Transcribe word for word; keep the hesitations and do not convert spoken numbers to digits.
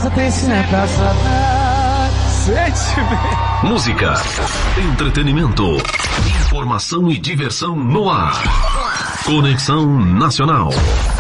Atenção é pra saber. Sentimento. Música, entretenimento, informação e diversão no ar. Conexão Nacional.